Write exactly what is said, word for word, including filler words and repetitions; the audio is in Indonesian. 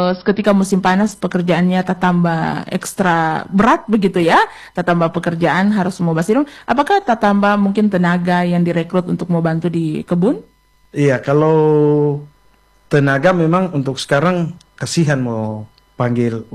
terus ketika musim panas pekerjaannya tak tambah ekstra berat begitu ya, tak tambah pekerjaan harus mau basirung. Apakah tak tambah mungkin tenaga yang direkrut untuk mau bantu di kebun? Iya, kalau tenaga memang untuk sekarang kasihan mau panggil